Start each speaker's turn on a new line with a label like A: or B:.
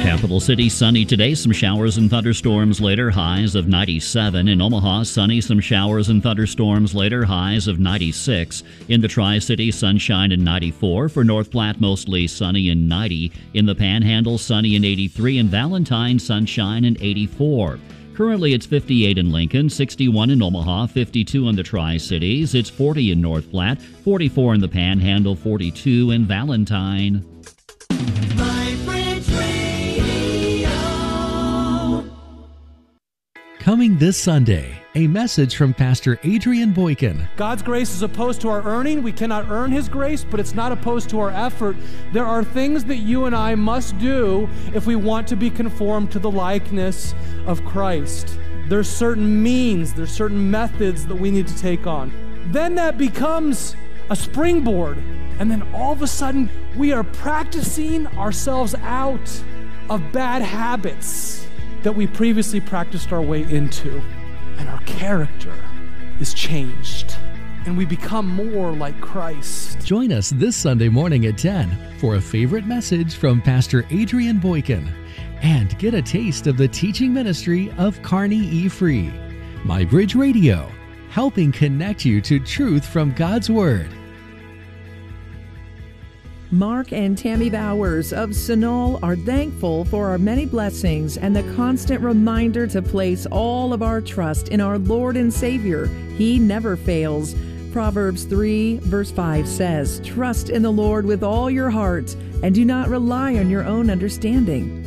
A: Capital City, sunny today. Some showers and thunderstorms later. Highs of 97. In Omaha, sunny. Some showers and thunderstorms later. Highs of 96. In the Tri-City, sunshine and 94. For North Platte, mostly sunny and 90. In the Panhandle, sunny and 83. In Valentine, sunshine and 84. Currently, it's 58 in Lincoln, 61 in Omaha, 52 in the Tri-Cities. It's 40 in North Platte, 44 in the Panhandle, 42 in Valentine.
B: Coming this Sunday, a message from Pastor Adrian Boykin.
C: God's grace is opposed to our earning. We cannot earn His grace, but it's not opposed to our effort. There are things that you and I must do if we want to be conformed to the likeness of Christ. There's certain means, there's certain methods that we need to take on. Then that becomes a springboard. And then all of a sudden, we are practicing ourselves out of bad habits that we previously practiced our way into. And our character is changed. And we become more like Christ.
B: Join us this Sunday morning at 10 for a favorite message from Pastor Adrian Boykin. And get a taste of the teaching ministry of Carney E. Free. MyBridge Radio, helping connect you to truth from God's Word.
D: Mark and Tammy Bowers of Sunol are thankful for our many blessings and the constant reminder to place all of our trust in our Lord and Savior. He never fails. Proverbs 3 verse 5 says, "Trust in the Lord with all your heart and do not rely on your own understanding."